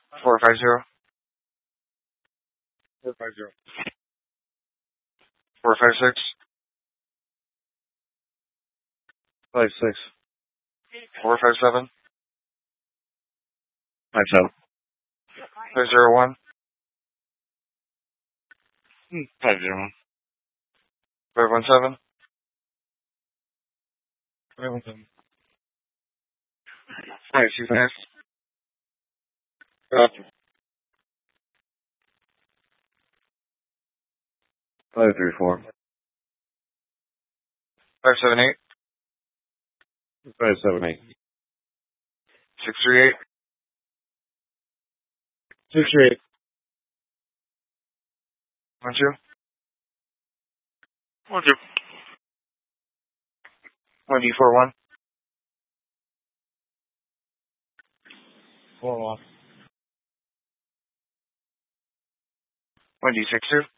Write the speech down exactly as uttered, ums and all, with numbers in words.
Four five zero. Four five zero. Four five six. Five six. Four five seven. Five seven. Five zero one. Five zero one. Five one seven. Five one seven. Five two five. Gotcha. Five three four. Five seven eight. Five seven eight. Six three eight. Six three eight. One two. One two. One D four one. Four one. One D six two.